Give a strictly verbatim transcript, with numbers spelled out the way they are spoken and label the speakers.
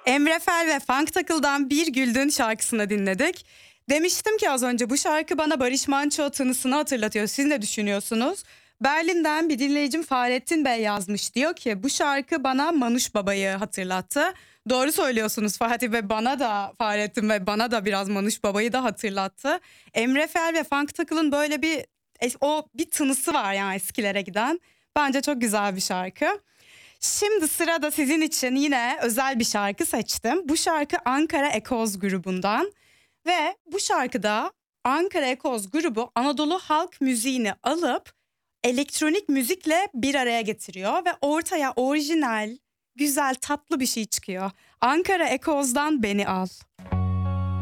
Speaker 1: Emre Fel ve Funk Takıl'dan Bir Güldün şarkısını dinledik. Demiştim ki az önce bu şarkı bana Barış Manço tınısını hatırlatıyor. Siz ne düşünüyorsunuz? Berlin'den bir dinleyicim Fahrettin Bey yazmış. Diyor ki bu şarkı bana Manuş Baba'yı hatırlattı. Doğru söylüyorsunuz Fatih Bey, bana da Fahrettin Bey bana da biraz Manuş Baba'yı da hatırlattı. Emre Fel ve Funk Takıl'ın böyle bir o bir tınısı var yani eskilere giden. Bence çok güzel bir şarkı. Şimdi sırada sizin için yine özel bir şarkı seçtim. Bu şarkı Ankara Ekoz grubundan ve bu şarkıda Ankara Ekoz grubu Anadolu halk müziğini alıp elektronik müzikle bir araya getiriyor ve ortaya orijinal, güzel, tatlı bir şey çıkıyor. Ankara Ekoz'dan Beni Al.